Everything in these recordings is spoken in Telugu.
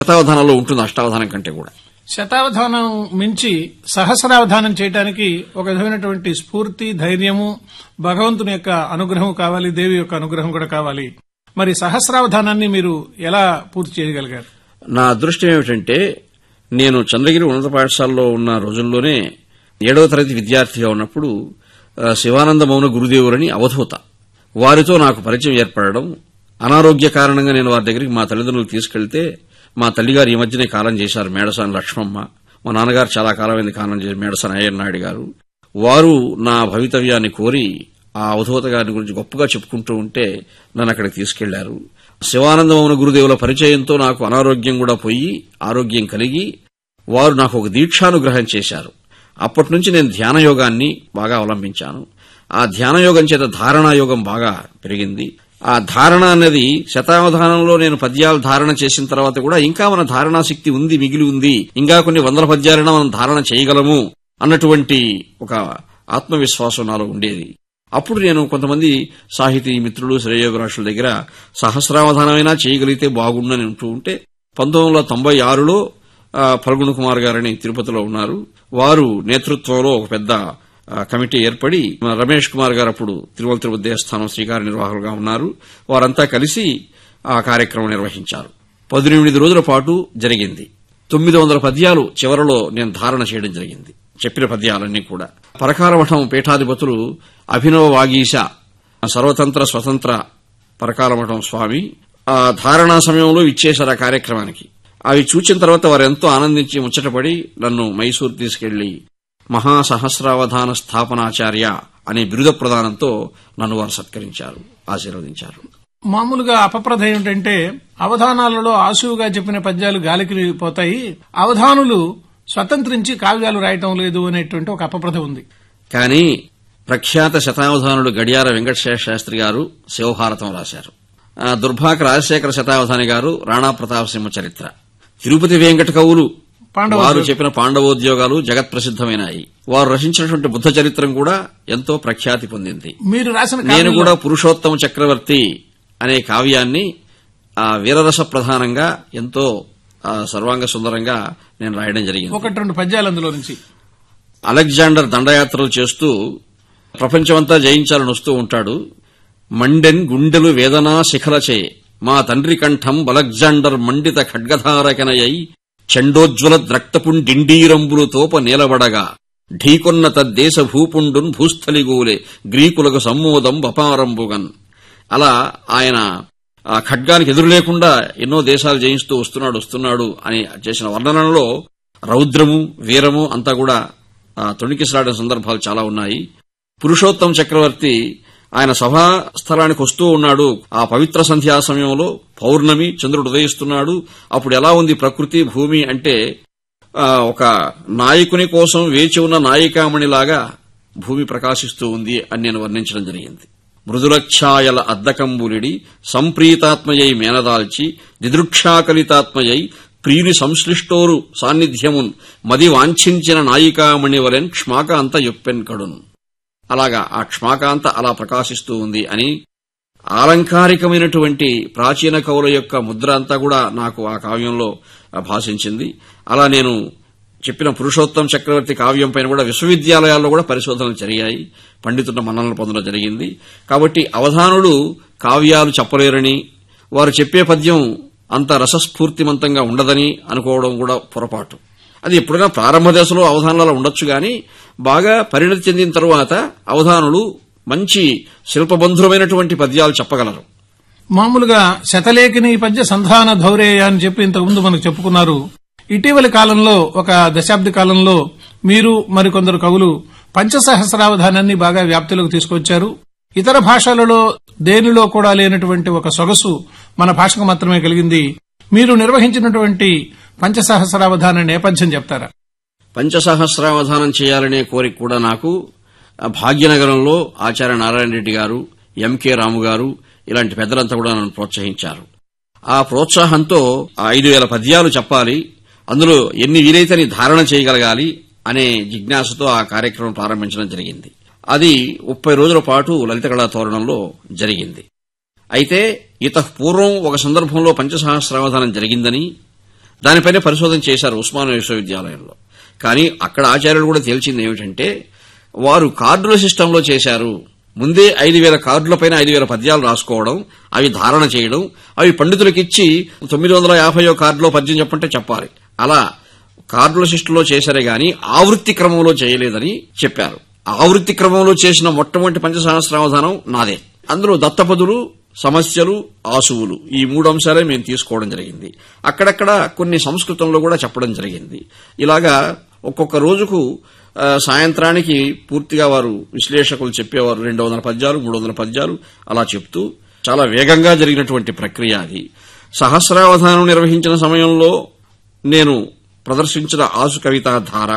శతావధానంలో ఉంటుంది, అష్టావధానం కంటే కూడా. శతావధానం మించి సహస్రావధానం చేయడానికి ఒక విధమైనటువంటి స్ఫూర్తి, ధైర్యము, భగవంతుని యొక్క అనుగ్రహం కావాలి, దేవి యొక్క అనుగ్రహం కూడా కావాలి. మరి సహస్రావధానాన్ని మీరు ఎలా పూర్తి చేయగలిగారు? నా అదృష్టం ఏమిటంటే, నేను చంద్రగిరి ఉన్నత పాఠశాలలో ఉన్న రోజుల్లోనే 7వ తరగతి విద్యార్థిగా ఉన్నప్పుడు శివానంద మౌన గురుదేవులని అవధూత, వారితో నాకు పరిచయం ఏర్పడడం, అనారోగ్య కారణంగా నేను వారి దగ్గరికి మా తల్లిదండ్రులు తీసుకెళ్తే, మా తల్లిగారు ఈ మధ్యనే కాలం చేశారు, మేడసాని లక్ష్మమ్మ. మా నాన్నగారు చాలా కాలమైంది కాలం చేసి మేడసాని అయ్యన్నాయుడు గారు. వారు నా భవితవ్యాన్ని కోరి ఆ అవధూత గారి గురించి గొప్పగా చెప్పుకుంటూ ఉంటే నన్ను అక్కడికి తీసుకెళ్లారు. శివానంద మౌన గురుదేవుల పరిచయంతో నాకు అనారోగ్యం కూడా పోయి ఆరోగ్యం కలిగి వారు నాకు ఒక దీక్షానుగ్రహం చేశారు. అప్పటి నుంచి నేను ధ్యానయోగాన్ని బాగా అవలంబించాను. ఆ ధ్యానయోగం చేత ధారణాయోగం బాగా పెరిగింది. ఆ ధారణ అనేది శతావధానంలో నేను పద్యాలు ధారణ చేసిన తర్వాత కూడా ఇంకా మన ధారణాశక్తి ఉంది, మిగిలి ఉంది, ఇంకా కొన్ని వందల పద్యాలైనా మనం ధారణ చేయగలము అన్నటువంటి ఒక ఆత్మవిశ్వాసం నాలో ఉండేది. అప్పుడు నేను కొంతమంది సాహితీ మిత్రులు, శ్రేయోభిలాషుల దగ్గర సహస్రావధానమైనా చేయగలిగితే బాగుండని ఉంటూ ఉంటే 1996లో ఫల్గుణ కుమార్ గారని తిరుపతిలో ఉన్నారు. వారు నేతృత్వంలో ఒక పెద్ద కమిటీ ఏర్పడి, రమేష్ కుమార్ గారు అప్పుడు తిరుమల తిరుపతి దేవస్థానం శ్రీకార్య నిర్వాహకులుగా ఉన్నారు. వారంతా కలిసి ఆ కార్యక్రమం నిర్వహించారు. 18 రోజుల పాటు జరిగింది. 900 పద్యాలు చివరలో నేను ధారణ చేయడం జరిగింది, చెప్పిన పద్యాలన్నీ కూడా. పరకాల మఠం పీఠాధిపతులు అభినవ వాగీశ, సర్వతంత్ర స్వతంత్ర పరకాల మఠం స్వామి ఆ ధారణా సమయంలో ఇచ్చేశారు ఆ కార్యక్రమానికి. అవి చూచిన తర్వాత వారు ఎంతో ఆనందించి ముచ్చటపడి నన్ను మైసూరు తీసుకెళ్లి మహాసహస్రావధాన స్థాపనాచార్య అనే బిరుద ప్రదానంతో నన్ను వారు సత్కరించారు, ఆశీర్వదించారు. మామూలుగా అపప్రథ ఏమిటంటే, అవధానాలలో ఆశువుగా చెప్పిన పద్యాలు గాలికి పోతాయి, అవధానులు స్వతంత్రించి కావ్యాలు రాయటం లేదు అనేటువంటి ఒక అపప్రథ ఉంది. కానీ ప్రఖ్యాత శతావధానుడు గడియార వెంకటశేష శాస్త్రి గారు శివభారతం రాశారు. దుర్భాక రాజశేఖర శతావధాని గారు రాణా ప్రతాప సింహ చరిత్ర, తిరుపతి వెంకట కవులు వారు చెప్పిన పాండవోద్యోగాలు జగత్ ప్రసిద్దమైనాయి. వారు రచించినటువంటి బుద్ధ చరిత్రం కూడా ఎంతో ప్రఖ్యాతి పొందింది. నేను కూడా పురుషోత్తమ చక్రవర్తి అనే కావ్యాన్ని వీరరస ప్రధానంగా ఎంతో సర్వాంగ సుందరంగా నేను రాయడం జరిగింది. 1-2 పద్యాలు అందులో నుంచి. అలెగ్జాండర్ దండయాత్రలు చేస్తూ ప్రపంచమంతా జయించాలని వస్తూ ఉంటాడు. మండెన్ గుండెలు వేదనా శిఖలచే మా తండ్రి కంఠం అలెగ్జాండర్ మండిత ఖడ్గధారకనయై చండోజ్వల ద్రక్తపుండిండీరంబులు తోప నేలబడగా ఢీకొన్న తద్దేశ భూపుండున్ భూస్థలిగూలే గ్రీకులకు సమ్మోదం అపారంబుగన్. అలా ఆయన ఆ ఖడ్గానికి ఎదురు లేకుండా ఎన్నో దేశాలు జయిస్తూ వస్తున్నాడు అని చేసిన వర్ణనలో రౌద్రము, వీరము అంతా కూడా తొణికిసలాడిన సందర్భాలు చాలా ఉన్నాయి. పురుషోత్తమ చక్రవర్తి ఆయన సభా స్థలానికి వస్తూ ఉన్నాడు. ఆ పవిత్ర సంధ్యా సమయంలో పౌర్ణమి, చంద్రుడు ఉదయిస్తున్నాడు. అప్పుడు ఎలా ఉంది ప్రకృతి, భూమి అంటే ఒక నాయకుని కోసం వేచి ఉన్న నాయికామణిలాగా భూమి ప్రకాశిస్తూ ఉంది అని నేను వర్ణించడం జరిగింది. మృదులఛాయల అద్దకంబులిడి సంప్రీతాత్మయై మేనదాల్చి దిదృక్షాకలితాత్మయై ప్రియుని సంశ్లిష్టోరు సాన్నిధ్యమున్ మది వాంఛించిన నాయికామణి వలెన్ క్ష్మాకాంత యొప్పెన్ కడును. అలాగా ఆ క్ష్మాకాంత అలా ప్రకాశిస్తూ ఉంది అని ఆలంకారికమైనటువంటి ప్రాచీన కవుల యొక్క ముద్ర అంతా కూడా నాకు ఆ కావ్యంలో భాషించింది. అలా నేను చెప్పిన పురుషోత్తమ చక్రవర్తి కావ్యం పైన కూడా విశ్వవిద్యాలయాల్లో కూడా పరిశోధనలు జరిగాయి, పండితుల మన్ననలు పొందడం జరిగింది. కాబట్టి అవధానులు కావ్యాలు చెప్పలేరని, వారు చెప్పే పద్యం అంత రసస్ఫూర్తిమంతంగా ఉండదని అనుకోవడం కూడా పొరపాటు. అది ఎప్పుడైనా ప్రారంభ దశలో అవధానాలు ఉండొచ్చు గాని బాగా పరిణతి చెందిన తరువాత అవధానులు మంచి శిల్పబంధురమైనటువంటి పద్యాలు చెప్పగలరు. మామూలుగా శతలేఖిని పద్య సంధాన ధౌరేయ అని చెప్పి ఇంతకుముందు మనకు చెప్పుకున్నారు. ఇటీవలి కాలంలో ఒక దశాబ్ది కాలంలో మీరు మరికొందరు కవులు పంచసహస్రావధానాన్ని బాగా వ్యాప్తిలోకి తీసుకొచ్చారు. ఇతర భాషలలో దేనిలో కూడా లేనటువంటి ఒక సొగసు మన భాషకు మాత్రమే కలిగింది. మీరు నిర్వహించినటువంటి పంచసహస్రావధాన నేపథ్యం చెప్తారా? పంచసహస్రావధానం చేయాలనే కోరిక కూడా నాకు భాగ్యనగరంలో ఆచార్య నారాయణ రెడ్డి గారు, ఎంకే రాము గారు ఇలాంటి పెద్దలంతా కూడా నన్ను ప్రోత్సహించారు. ఆ ప్రోత్సాహంతో 5000 పద్యాలు చెప్పాలి, అందులో ఎన్ని వీలైతే ధారణ చేయగలగాలి అనే జిజ్ఞాసతో ఆ కార్యక్రమం ప్రారంభించడం జరిగింది. అది 30 రోజుల పాటు లలిత కళా తోరణంలో జరిగింది. అయితే పూర్వం ఒక సందర్భంలో పంచసహస్రావధానం జరిగిందని, దానిపైనే పరిశోధన చేశారు ఉస్మానియా విశ్వవిద్యాలయంలో. కానీ అక్కడ ఆచార్యులు కూడా తేల్చింది ఏమిటంటే వారు కార్డుల సిస్టంలో చేశారు. ముందే 5,000 కార్డులపైన 5,000 పద్యాలు రాసుకోవడం, అవి ధారణ చేయడం, అవి పండితులకిచ్చి 950 కార్డులో పద్యం చెప్పంటే చెప్పాలి. అలా కార్డుల సిస్టంలో చేశారే గాని ఆవృత్తి క్రమంలో చేయలేదని చెప్పారు. ఆవృత్తి క్రమంలో చేసిన మొట్టమొదటి పంచసహస్రావధానం నాదే. అందులో దత్తపదులు, సమస్యలు, ఆసువులు ఈ 3 అంశాలే మేము తీసుకోవడం జరిగింది. అక్కడక్కడ కొన్ని సంస్కృతంలో కూడా చెప్పడం జరిగింది. ఇలాగా ఒక్కొక్క రోజుకు సాయంత్రానికి పూర్తిగా వారు విశ్లేషకులు చెప్పేవారు. 200 పద్యాలు, 300 పద్యాలు అలా చెప్తూ చాలా వేగంగా జరిగినటువంటి ప్రక్రియ అది. సహస్రావధానం నిర్వహించిన సమయంలో నేను ప్రదర్శించిన ఆసు కవితా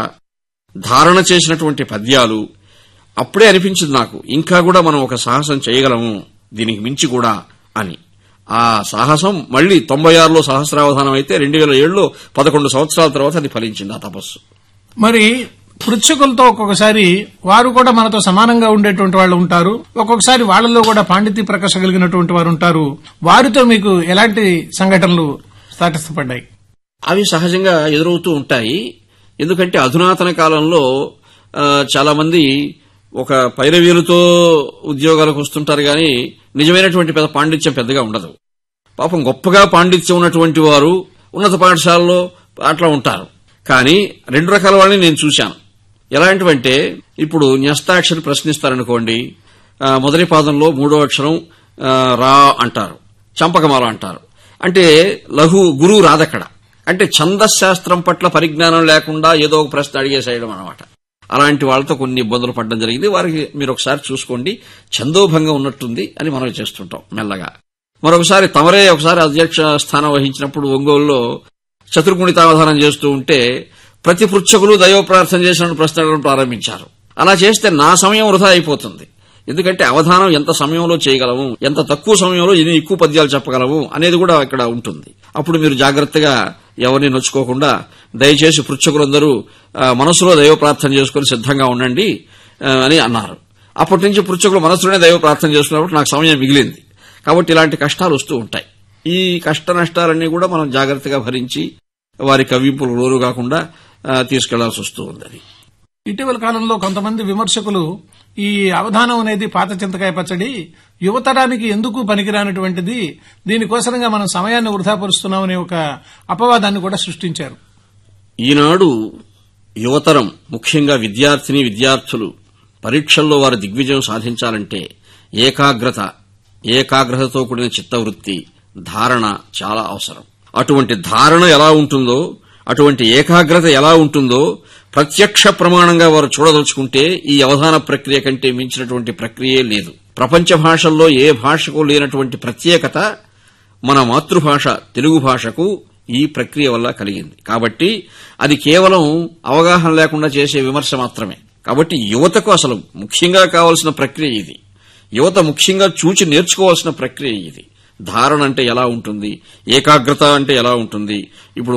ధారణ చేసినటువంటి పద్యాలు అప్పుడే అనిపించింది నాకు, ఇంకా కూడా మనం ఒక సాహసం చేయగలము దీనికి మించి కూడా అని. ఆ సాహసం మళ్లీ 96లో సహస్రావధానం అయితే 2007లో 11 సంవత్సరాల తర్వాత అది ఫలించింది ఆ తపస్సు. మరి పృచ్ఛకులతో ఒక్కొక్కసారి వారు కూడా మనతో సమానంగా ఉండేటువంటి వాళ్ళు ఉంటారు, ఒక్కొక్కసారి వాళ్లలో కూడా పాండిత్య ప్రకాశ కలిగినటువంటి వారు ఉంటారు. వారితో మీకు ఎలాంటి సంఘటనలు తటస్థపడ్డాయి? అవి సహజంగా ఎదురవుతూ ఉంటాయి. ఎందుకంటే అధునాతన కాలంలో చాలా మంది ఒక పైరవీరుతో ఉద్యోగాలకు వస్తుంటారు గాని నిజమైనటువంటి పెద్ద పాండిత్యం పెద్దగా ఉండదు. పాపం గొప్పగా పాండిత్యం ఉన్నటువంటి వారు ఉన్నత పాఠశాలలో అట్లా ఉంటారు. కానీ 2 రకాల వాళ్ళని నేను చూశాను. ఎలాంటివంటే ఇప్పుడు న్యస్తాక్షరి ప్రశ్నిస్తారనుకోండి, మొదటి పాదంలో 3వ అక్షరం రా అంటారు, చంపకమాల అంటారు. అంటే గురువు రాదక్కడ. అంటే ఛందశాస్త్రం పట్ల పరిజ్ఞానం లేకుండా ఏదో ఒక ప్రశ్న అడిగేసేయడం అన్నమాట. అలాంటి వాళ్ళతో కొన్ని ఇబ్బందులు పడడం జరిగింది. వారికి మీరు ఒకసారి చూసుకోండి, ఛందోభంగం ఉన్నట్టుంది అని మనం చేస్తుంటాం మెల్లగా. మరొకసారి తమరే ఒకసారి అధ్యక్ష స్థానం వహించినప్పుడు ఒంగోలులో చతుర్గుణితావధానం చేస్తూ ఉంటే ప్రతి పృచ్ఛకులు దైవ ప్రార్థన చేసినట్టు ప్రశ్నలను ప్రారంభించారు. అలా చేస్తే నా సమయం వృధా అయిపోతుంది. ఎందుకంటే అవధానం ఎంత సమయంలో చేయగలము, ఎంత తక్కువ సమయంలో ఎన్ని ఎక్కువ పద్యాలు చెప్పగలము అనేది కూడా ఇక్కడ ఉంటుంది. అప్పుడు మీరు జాగ్రత్తగా ఎవరిని నొచ్చుకోకుండా దయచేసి పృచ్ఛకులందరూ మనసులో దైవ ప్రార్థన చేసుకుని సిద్ధంగా ఉండండి అని అన్నారు. అప్పటి నుంచి పృచ్ఛకులు మనసులోనే దైవ ప్రార్థన చేసుకున్నప్పుడు నాకు సమయం మిగిలింది. కాబట్టి ఇలాంటి కష్టాలు వస్తూ ఉంటాయి. ఈ కష్ట నష్టాలన్నీ కూడా మనం జాగ్రత్తగా భరించి వారి కవ్వింపులు లోరు కాకుండా తీసుకెళ్లాల్సి వస్తూ ఉంది. ఇటీవల కాలంలో కొంతమంది విమర్శకులు ఈ అవధానం అనేది పాత చింతకాయ పచ్చడి, యువతరానికి ఎందుకు పనికిరానటువంటిది, దీనికోసంగా మనం సమయాన్ని వృధాపరుస్తున్నామనే ఒక అపవాదాన్ని కూడా సృష్టించారు. ఈనాడు యువతరం, ముఖ్యంగా విద్యార్థులు పరీక్షల్లో వారు దిగ్విజయం సాధించాలంటే ఏకాగ్రతతో కూడిన చిత్తవృత్తి, ధారణ చాలా అవసరం. అటువంటి ధారణ ఎలా ఉంటుందో, అటువంటి ఏకాగ్రత ఎలా ఉంటుందో ప్రత్యక్ష ప్రమాణంగా వారు చూడదలుచుకుంటే ఈ అవధాన ప్రక్రియ కంటే మించినటువంటి ప్రక్రియే లేదు. ప్రపంచ భాషల్లో ఏ భాషకు లేనటువంటి ప్రత్యేకత మన మాతృభాష తెలుగు భాషకు ఈ ప్రక్రియ వల్ల కలిగింది. కాబట్టి అది కేవలం అవగాహన లేకుండా చేసే విమర్శ మాత్రమే. కాబట్టి యువతకు అసలు ముఖ్యంగా కావాల్సిన ప్రక్రియ ఇది. యువత ముఖ్యంగా చూచి నేర్చుకోవాల్సిన ప్రక్రియ ఇది. ధారణ అంటే ఎలా ఉంటుంది, ఏకాగ్రత అంటే ఎలా ఉంటుంది. ఇప్పుడు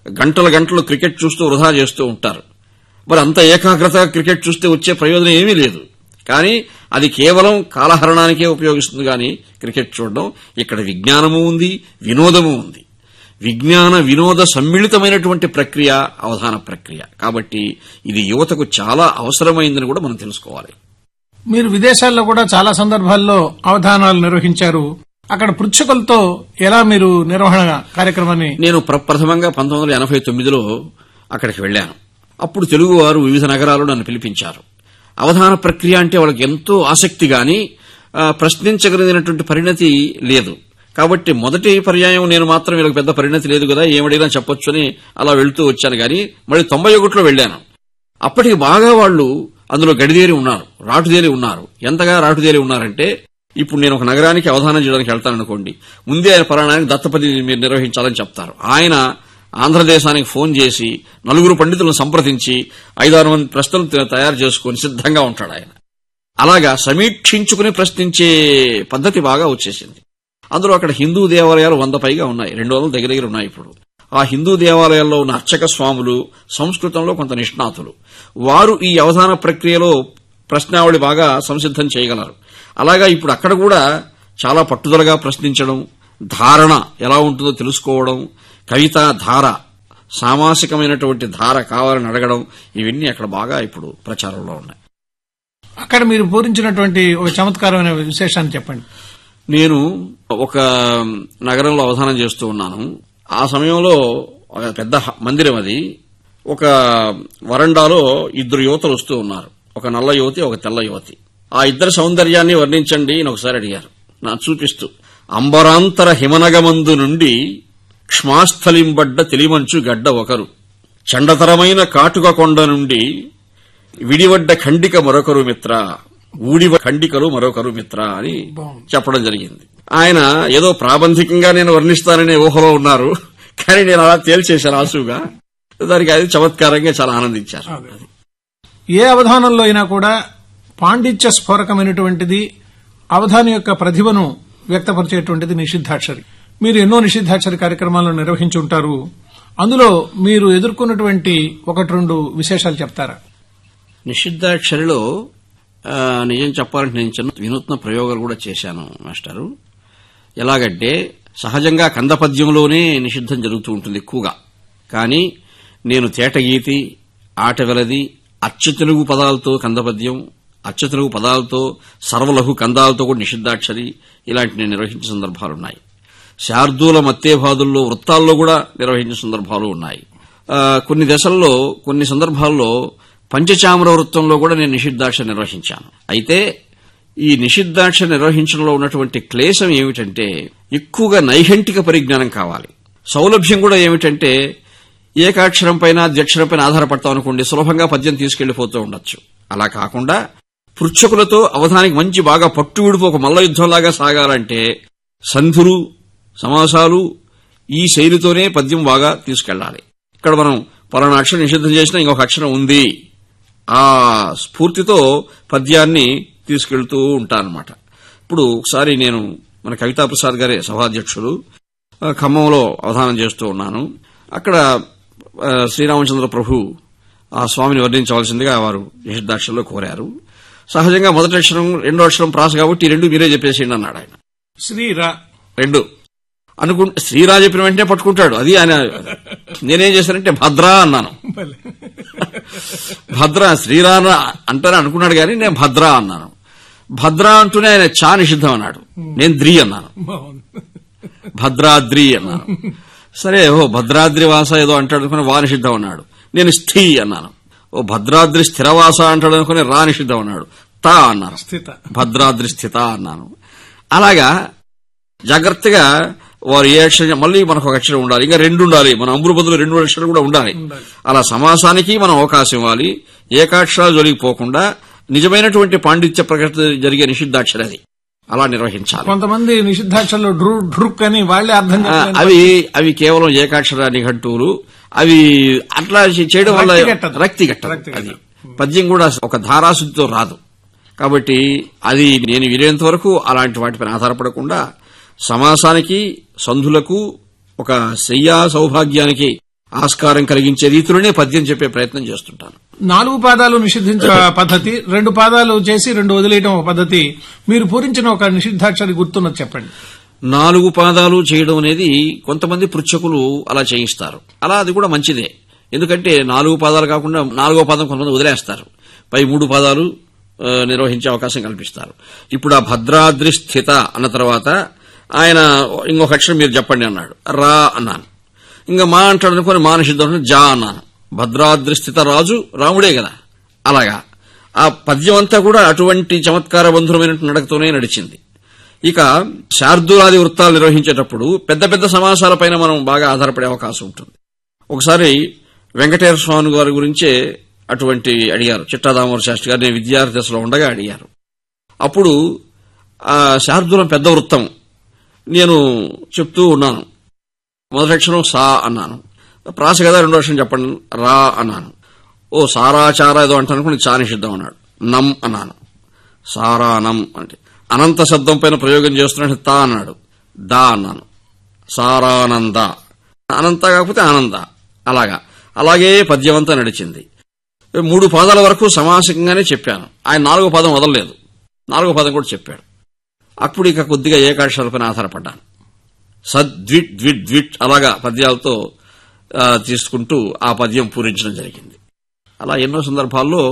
గంటలు క్రికెట్ చూస్తూ వృధా చేస్తూ ఉంటారు. మరి అంత ఏకాగ్రత క్రికెట్ చూస్తే వచ్చే ప్రయోజనం ఏమీ లేదు. కానీ అది కేవలం కాలహరణానికే ఉపయోగిస్తుంది గాని క్రికెట్ చూడడం. ఇక్కడ విజ్ఞానము ఉంది, వినోదము ఉంది. విజ్ఞాన వినోద సమ్మిళితమైనటువంటి ప్రక్రియ అవధాన ప్రక్రియ. కాబట్టి ఇది యువతకు చాలా అవసరమైందని కూడా మనం తెలుసుకోవాలి. మీరు విదేశాల్లో కూడా చాలా సందర్భాల్లో అవధానాలు నిర్వహించారు. అక్కడ పృచ్ఛకులతో ఎలా మీరు నిర్వహణ కార్యక్రమాన్ని? నేను ప్రప్రథమంగా 1989లో అక్కడికి వెళ్లాను. అప్పుడు తెలుగు వారు వివిధ నగరాల్లో నన్ను పిలిపించారు. అవధాన ప్రక్రియ అంటే వాళ్ళకి ఎంతో ఆసక్తి గాని ప్రశ్నించగలిగినటువంటి పరిణతి లేదు. కాబట్టి మొదటి పర్యాయం నేను మాత్రం వీళ్ళకి పెద్ద పరిణతి లేదు కదా, ఏమడిగినా చెప్పొచ్చు అని అలా వెళ్తూ వచ్చాను. గాని మళ్ళీ 91లో వెళ్లాను. అప్పటికి బాగా వాళ్ళు అందులో గడిదేరి ఉన్నారు, రాటుదేలి ఉన్నారు. ఎంతగా రాటుదేలి ఉన్నారంటే ఇప్పుడు నేను ఒక నగరానికి అవధానం చేయడానికి వెళ్తాననుకోండి, ముందే ఆయన పలానానికి దత్తపది మీరు నిర్వహించాలని చెప్తారు. ఆయన ఆంధ్రదేశానికి ఫోన్ చేసి 4 పండితులను సంప్రదించి 5-6 మంది ప్రశ్నలు తయారు చేసుకుని సిద్ధంగా ఉంటాడు ఆయన. అలాగా సమీక్షించుకుని ప్రశ్నించే పద్ధతి బాగా వచ్చేసింది. అందులో అక్కడ హిందూ దేవాలయాలు 100 పైగా ఉన్నాయి, 200 దగ్గర ఉన్నాయి. ఇప్పుడు ఆ హిందూ దేవాలయాల్లో ఉన్న అర్చక స్వాములు సంస్కృతంలో కొంత నిష్ణాతులు. వారు ఈ అవధాన ప్రక్రియలో ప్రశ్నావళి బాగా సంసిద్ధం చేయగలరు. అలాగా ఇప్పుడు అక్కడ కూడా చాలా పట్టుదలగా ప్రశ్నించడం, ధారణ ఎలా ఉంటుందో తెలుసుకోవడం, కవితా ధార సామాసికమైనటువంటి ధార కావాలని అడగడం, ఇవన్నీ అక్కడ బాగా ఇప్పుడు ప్రచారంలో ఉన్నాయి. అక్కడ మీరు పూరించినటువంటి ఒక చమత్కారమైన విశేషాన్ని చెప్పండి. నేను ఒక నగరంలో అవధానం చేస్తూ ఉన్నాను. ఆ సమయంలో ఒక పెద్ద మందిరం అది. ఒక వరండాలో ఇద్దరు యువతలు వస్తూ ఉన్నారు. ఒక నల్ల యువతి, ఒక తెల్ల యువతి. ఆ ఇద్దరి సౌందర్యాన్ని వర్ణించండి అని ఒకసారి అడిగారు. నా చూపిస్తూ, అంబరాంతర హిమనగమందు నుండి క్ష్మాస్థలింబడ్డ తెలిమంచు గడ్డ ఒకరు, చండతరమైన కాటుక కొండ నుండి విడివడ్డ ఖండిక మరొకరు మిత్ర, ఊడివ ఖండికలు మరొకరు మిత్ర అని చెప్పడం జరిగింది. ఆయన ఏదో ప్రాబంధికంగా నేను వర్ణిస్తాననే ఊహలో ఉన్నారు, కానీ నేను అలా తేల్చేశాను ఆసుగా. దానికి అది చమత్కారంగా చాలా ఆనందించారు. ఏ అవధానంలో అయినా కూడా పాండిత్య స్ఫోరకమైనటువంటిది, అవధాని యొక్క ప్రతిభను వ్యక్తపరిచేటువంటిది నిషిద్ధాక్షరి. మీరు ఎన్నో నిషిద్ధాక్షరి కార్యక్రమాలను నిర్వహించి ఉంటారు. అందులో మీరు ఎదుర్కొన్నటువంటి ఒకటి రెండు విశేషాలు చెప్తారా? నిషిద్ధాక్షరిలో నిజం చెప్పాలంటే నేను చిన్న వినూత్న ప్రయోగాలు కూడా చేశాను మాస్టారు. ఎలాగంటే సహజంగా కందపద్యంలోనే నిషిద్ధం జరుగుతూ ఉంటుంది ఎక్కువగా. కానీ నేను తేటగీతి, ఆటవెలది, అచ్చతెలుగు పదాలతో కందపద్యం, అచ్చతెలుగు పదాలతో సర్వలఘు కందాలతో కూడా నిషిద్ధాక్షరి ఇలాంటి నేను నిర్వహించిన సందర్భాలున్నాయి. శార్దూల మత్తేభాదుల్లో వృత్తాల్లో కూడా నిర్వహించిన సందర్భాలు ఉన్నాయి. కొన్ని దశల్లో కొన్ని సందర్భాల్లో పంచచామర వృత్తంలో కూడా నేను నిషిద్ధాక్ష నిర్వహించాను. అయితే ఈ నిషిద్ధాక్ష నిర్వహించడంలో ఉన్నటువంటి క్లేశం ఏమిటంటే ఎక్కువగా నైఘంటిక పరిజ్ఞానం కావాలి. సౌలభ్యం కూడా ఏమిటంటే ఏకాక్షరం పైన ద్వ్యక్షరం పైన ఆధారపడతాం అనుకోండి, సులభంగా పద్యం తీసుకెళ్లిపోతూ ఉండొచ్చు. అలా కాకుండా పృచ్ఛకులతో అవధానికి మంచి బాగా పట్టు విడుపు ఒక మల్ల యుద్ధంలాగా సాగాలంటే సంధులు, సమాసాలు ఈ శైలితోనే పద్యం బాగా తీసుకెళ్లాలి. ఇక్కడ మనం పలానా అక్షరం నిషిద్ధం చేసినా ఇంకొక అక్షరం ఉంది, ఆ స్ఫూర్తితో పద్యాన్ని తీసుకెళ్తూ ఉంటానన్నమాట. ఇప్పుడు ఒకసారి నేను మన కవితాప్రసాద్ గారే సభాధ్యక్షులు, ఖమ్మంలో అవధానం చేస్తూ ఉన్నాను. అక్కడ శ్రీరామచంద్ర ప్రభు ఆ స్వామిని వర్ణించవలసిందిగా వారు నిషిద్ధాక్షరంలో కోరారు. సహజంగా మొదటి అక్షరం రెండో అక్షరం ప్రాస కాబట్టి ఈ రెండు మీరే చెప్పేసేయండి అన్నాడు ఆయన. శ్రీరా రెండు అనుకుంటే శ్రీరా చెప్పిన వెంటనే పట్టుకుంటాడు. అది ఆయన. నేనేం చేశానంటే భద్రా అన్నాను. భద్ర శ్రీరా అంటారా అనుకున్నాడు కానీ నేను భద్రా అన్నాను. భద్రా అంటూనే ఆయన చా నిషిద్ధం అన్నాడు, నేను ద్రి అన్నాను. భద్రాద్రి అన్నాను. సరే, ఓ భద్రాద్రి వాస ఏదో అంటాడు అనుకుని వా నిషిద్ధం అన్నాడు. నేను స్థి అన్నాను. ఓ భద్రాద్రి స్థిరవాస అంటాడు అనుకుని రా నిషిద్ధం అన్నాడు. తా అన్నాను. భద్రాద్రి స్థిత అన్నాను. అలాగా జాగ్రత్తగా వారు ఏ అక్షరం, మళ్ళీ మనకు ఒక అక్షరం ఉండాలి, ఇంకా రెండు ఉండాలి, మన అంబుల బదులు రెండు అక్షరాలు కూడా ఉండాలి. అలా సమాసానికి మనం అవకాశం ఇవ్వాలి. ఏకాక్షరాలు జొలిగిపోకుండా నిజమైనటువంటి పాండిత్య ప్రకృతి జరిగే నిషిద్ధాక్షర అది అలా నిర్వహించాలి. కొంతమంది నిషిద్ధాక్షరాలు డ్రుక్ అని వాళ్లే అర్థం అవి కేవలం ఏకాక్షర నిఘంటువులు. అవి అట్లా చేయడం వల్ల రక్తిగట్ట. అది పద్యం కూడా ఒక ధారాశుద్ధితో రాదు. కాబట్టి అది నేను వినేంత వరకు అలాంటి వాటిపైన ఆధారపడకుండా సమాసానికి, సంధులకు, ఒక శయ్యా సౌభాగ్యానికి ఆస్కారం కలిగించే రీతిలోనే పద్యం చెప్పే ప్రయత్నం చేస్తుంటాను. 4 పాదాలు నిషిద్ధించే పద్ధతి, 2 పాదాలు చేసి 2 వదిలేయడం ఒక పద్ధతి. మీరు పూరించిన ఒక నిషిద్ధాక్షరి గుర్తున్నది చెప్పండి. 4 పాదాలు చేయడం అనేది కొంతమంది పృచ్ఛకులు అలా చేయిస్తారు. అలా అది కూడా మంచిదే. ఎందుకంటే 4 పాదాలు కాకుండా 4వ పాదం కొంతమంది వదిలేస్తారు, పై 3 పాదాలు నిర్వహించే అవకాశం కల్పిస్తారు. ఇప్పుడు ఆ భద్రాద్రి స్థిత అన్న తర్వాత ఆయన ఇంకొక అక్షరం మీరు చెప్పండి అన్నాడు. రా అన్నాను. ఇంకా మా అంటాడు అనుకుని మా నిషిద్ధం జా అన్నాను. భద్రాద్రి స్థిత రాజు రాముడే కదా. అలాగా ఆ పద్యం అంతా కూడా అటువంటి చమత్కార బంధురమైన నడకతోనే నడిచింది. ఇక శార్దూలాది వృత్తాలు నిర్వహించేటప్పుడు పెద్ద పెద్ద సమాసాలపైన మనం బాగా ఆధారపడే అవకాశం ఉంటుంది. ఒకసారి వెంకటేశ్వర స్వామి గారి గురించే అటువంటి అడిగారు. చిట్టాదామోదర శాస్త్రి గారు నేను విద్యార్థి దశలో ఉండగా అడిగారు. అప్పుడు ఆ శార్దూలం పెద్ద వృత్తం నేను చెప్తూ ఉన్నాను. మొదటి అక్షరం సా అన్నాను. ప్రాస కదా, రెండో అక్షరం చెప్పండి రా అన్నాను. ఓ సారాచార ఏదో అంటాను అనుకుని చా నిషిద్ధం అన్నాడు. నం అన్నాను. సారానం అంటే అనంత శబ్దం పైన ప్రయోగం చేస్తున్నట్టు తా అన్నాడు. దా అన్నాను. సారానంద, అనంత కాకపోతే ఆనంద. అలాగే పద్యమంతా నడిచింది. 3 పాదాల వరకు సమాసికంగానే చెప్పాను. ఆయన 4వ పాదం వదలలేదు, 4వ పాదం కూడా చెప్పాడు. అప్పుడు ఇక కొద్దిగా ఏకాక్షరాలపైన ఆధారపడ్డాను. సద్విట్ ద్విట్ ద్విట్ అలాగా పద్యాలతో తీసుకుంటూ ఆ పద్యం పూరించడం జరిగింది. అలా ఎన్నో సందర్భాల్లో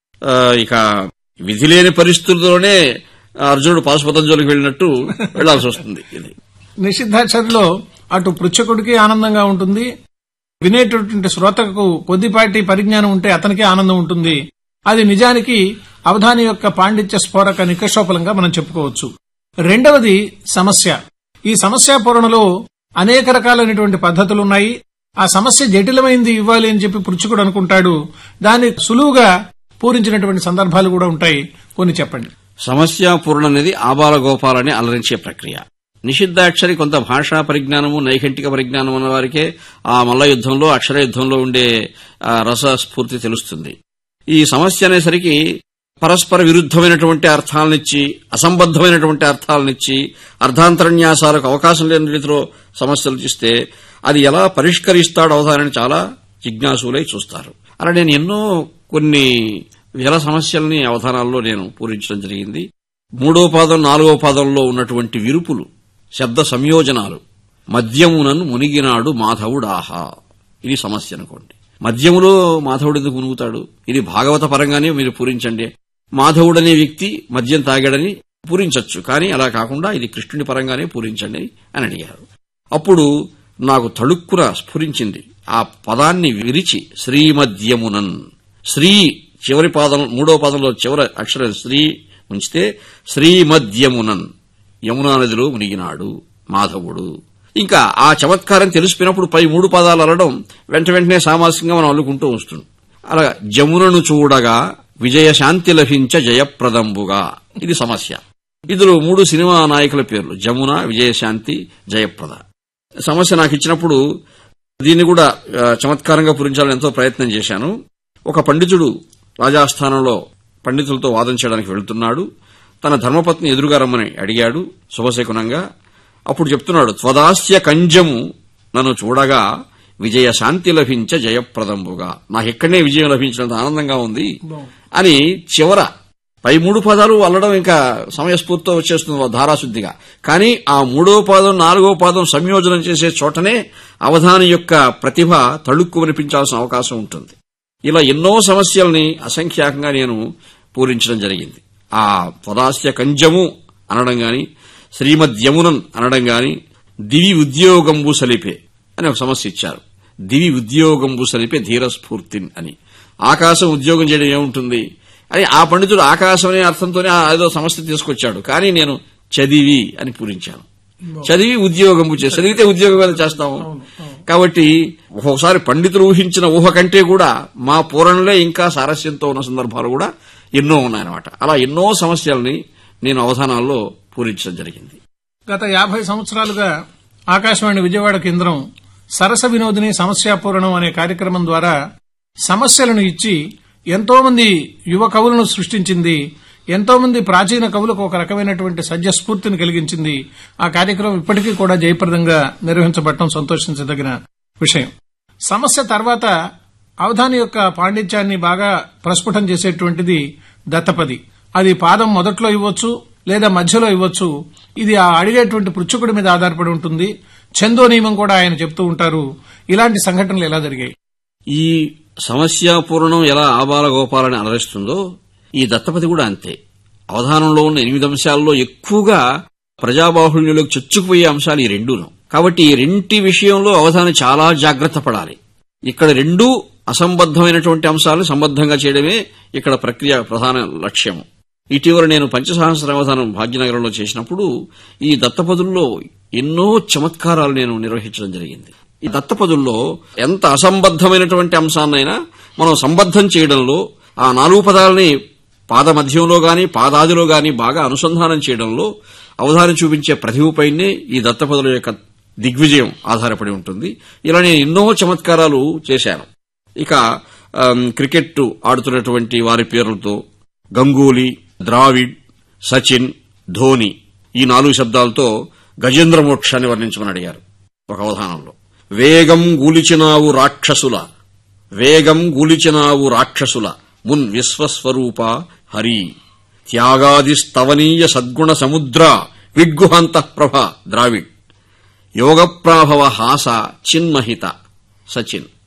ఇక విధి లేని పరిస్థితుల్లోనే అర్జునుడు పాశుపతంజలికి వెళ్ళినట్టు వెళ్లాల్సి వస్తుంది. ఇది నిషిద్ధాక్షరిలో అటు పృచ్ఛకుడికి ఆనందంగా ఉంటుంది, వినేటటువంటి శ్రోతకు కొద్దిపాటి పరిజ్ఞానం ఉంటే అతనికి ఆనందం ఉంటుంది. అది నిజానికి అవధాని యొక్క పాండిత్య స్ఫోరక నికషోపలంగా మనం చెప్పుకోవచ్చు. రెండవది సమస్య. ఈ సమస్య పూరణలో అనేక రకాలైనటువంటి పద్ధతులున్నాయి. ఆ సమస్య జటిలమైంది ఇవ్వాలి అని చెప్పి పృచ్ఛకుడు అనుకుంటాడు. దాన్ని సులువుగా పూరించినటువంటి సందర్భాలు కూడా ఉంటాయి. కొన్ని చెప్పండి. సమస్య పూరణ అనేది ఆబాలగోపాలని అలరించే ప్రక్రియ. నిషిద్ధాక్షరి కొంత భాషా పరిజ్ఞానము, నైఘంటిక పరిజ్ఞానం ఉన్న వారికే ఆ మల్ల యుద్ధంలో, అక్షర యుద్ధంలో ఉండే రసస్ఫూర్తి తెలుస్తుంది. ఈ సమస్య అనేసరికి పరస్పర విరుద్దమైనటువంటి అర్థాలనిచ్చి, అసంబద్దమైనటువంటి అర్థాలనిచ్చి, అర్థాంతరన్యాసాలకు అవకాశం లేని రీతిలో సమస్యలు ఇస్తే అది ఎలా పరిష్కరిస్తాడు అవధానాన్ని చాలా జిజ్ఞాసులై చూస్తారు. అలా నేను ఎన్నో కొన్ని వేల సమస్యల్ని అవధానాల్లో నేను పూరించడం జరిగింది. 3వ పాదం 4వ పాదంలో ఉన్నటువంటి విరుపులు, శబ్ద సంయోజనాలు, మద్యమునను మునిగినాడు మాధవుడాహా, ఇది సమస్య అనుకోండి. మద్యములో మాధవుడు ఎందుకు మునుగుతాడు? ఇది భాగవత పరంగానే మీరు పూరించండి. మాధవుడనే వ్యక్తి మద్యం తాగాడని పూరించవచ్చు, కానీ అలా కాకుండా ఇది కృష్ణుడి పరంగానే పూరించండి అని అడిగారు. అప్పుడు నాకు తళుక్కున స్ఫురించింది. ఆ పదాన్ని విరిచి శ్రీమద్యమునన్, శ్రీ చివరి పాదం 3వ పాదంలో చివరి అక్షరం శ్రీ ఉంచితే శ్రీమద్యమునన్, యమునా నదిలో మునిగినాడు మాధవుడు. ఇంకా ఆ చమత్కారం తెలిసిపోయినప్పుడు పై 3 పదాలు అనడం వెంటనే సామాసికంగా మనం అల్లుకుంటూ వస్తుంది. అలా జమునను చూడగా విజయశాంతి లభించ జయప్రదంబుగా, ఇది సమస్య. ఇందులో 3 సినిమా నాయకుల పేర్లు, జమున, విజయశాంతి, జయప్రద. సమస్య నాకు ఇచ్చినప్పుడు దీన్ని కూడా చమత్కారంగా పూరించాలని ఎంతో ప్రయత్నం చేశాను. ఒక పండితుడు రాజాస్థానంలో పండితులతో వాదన చేయడానికి వెళ్తున్నాడు. తన ధర్మపత్ని ఎదురుగా రమ్మని అడిగాడు శుభశకునంగా. అప్పుడు చెప్తున్నాడు, త్వదాస్య కంజము నన్ను చూడగా విజయశాంతి లభించ జయప్రదంబుగా, నాకెక్కడనే విజయం లభించినంత ఆనందంగా ఉంది అని చివర పై 3 పదాలు అల్లడం ఇంకా సమయస్ఫూర్తితో వచ్చేస్తుంది ధారాశుద్ధిగా. కానీ ఆ 3వ పాదం 4వ పాదం సంయోజనం చేసే చోటనే అవధాని యొక్క ప్రతిభ తళుక్కు వినిపించాల్సిన అవకాశం ఉంటుంది. ఇలా ఎన్నో సమస్యల్ని అసంఖ్యాకంగా నేను పూరించడం జరిగింది. ఆ పదాస్య కంజము అనడం గాని, శ్రీమద్యమునన్ అనడం గాని, దివి ఉద్యోగంబు సలిపే అని ఒక సమస్య ఇచ్చారు. దివి ఉద్యోగంబు సలిపే ధీరస్ఫూర్తిన్ అని. ఆకాశం ఉద్యోగం చేయడం ఏముంటుంది అని ఆ పండితుడు ఆకాశం అనే అర్థంతోనే ఏదో సమస్య తీసుకొచ్చాడు. కానీ నేను చదివి అని పూరించాను. చదివి ఉద్యోగంబు చేసి, చదివితే ఉద్యోగం చేస్తాము. కాబట్టి ఒక్కొక్కసారి పండితులు ఊహించిన ఊహ కంటే కూడా మా పూరణలే ఇంకా సారస్యంతో ఉన్న సందర్భాలు కూడా ఎన్నో ఉన్నాయన్నమాట. అలా ఎన్నో సమస్యల్ని నేను అవధానాల్లో పూరించడం జరిగింది. గత 50 సంవత్సరాలుగా ఆకాశవాణి విజయవాడ కేంద్రం సరస వినోదిని సమస్యాపూరణం అనే కార్యక్రమం ద్వారా సమస్యలను ఇచ్చి ఎంతో మంది యువ కవులను సృష్టించింది. ఎంతో మంది ప్రాచీన కవులకు ఒక రకమైనటువంటి సజ్జస్ఫూర్తిని కలిగించింది. ఆ కార్యక్రమం ఇప్పటికీ కూడా జయప్రదంగా నిర్వహించబడటం సంతోషించదగిన విషయం. సమస్య తర్వాత అవధాని యొక్క పాండిత్యాన్ని బాగా ప్రస్ఫుటం చేసేటువంటిది దత్తపది. అది పాదం మొదట్లో ఇవ్వచ్చు లేదా మధ్యలో ఇవ్వచ్చు. ఇది ఆ అడిగేటువంటి పృచ్ఛకుడి మీద ఆధారపడి ఉంటుంది. ఛందో నియమం కూడా ఆయన చెప్తూ ఉంటారు. ఇలాంటి సంఘటనలు ఎలా జరిగాయి? ఈ సమస్యాపూర్ణం ఎలా ఆబాలగోపాలని అలరిస్తుందో ఈ దత్తపది కూడా అంతే. అవధానంలో ఉన్న 8 అంశాల్లో ఎక్కువగా ప్రజాబాహుళ్యంలోకి చొచ్చుకుపోయే అంశాలు ఈ రెండూను. కాబట్టి ఈ రెంటి విషయంలో అవధానం చాలా జాగ్రత్త పడాలి. ఇక్కడ రెండూ అసంబద్దమైనటువంటి అంశాలను సంబద్ధంగా చేయడమే ఇక్కడ ప్రక్రియ ప్రధాన లక్ష్యం. ఇటీవల నేను పంచసహస్ర అవధానం భాగ్యనగరంలో చేసినప్పుడు ఈ దత్తపదుల్లో ఎన్నో చమత్కారాలు నేను నిర్వహించడం జరిగింది. ఈ దత్తపదుల్లో ఎంత అసంబద్దమైనటువంటి అంశాన్నైనా మనం సంబద్ధం చేయడంలో, ఆ 4 పదాలని పాద మధ్యంలో గాని పాదాదిలో గాని బాగా అనుసంధానం చేయడంలో అవధానం చూపించే ప్రతిభపైనే ఈ దత్తపదుల యొక్క దిగ్విజయం ఆధారపడి ఉంటుంది. ఇలా నేను ఎన్నో చమత్కారాలు చేశాను. ఇక క్రికెట్ ఆడుతున్నటువంటి వారి పేర్లతో గంగూలీ, ద్రావిడ్, సచిన్, ధోని ఈ 4 శబ్దాలతో గజేంద్ర మోక్షాన్ని వర్ణించమని అడిగారు ఒక అవధానంలో. వేగం గూలిచినావు రాక్షసుల మున్ విశ్వస్వరూప హరి, త్యాగాది స్తవనీయ సద్గుణ సముద్ర విడ్గుహంత ప్రభ ద్రావిడ్, యోగప్రాభవ హాస చిన్మహిత సచిన్.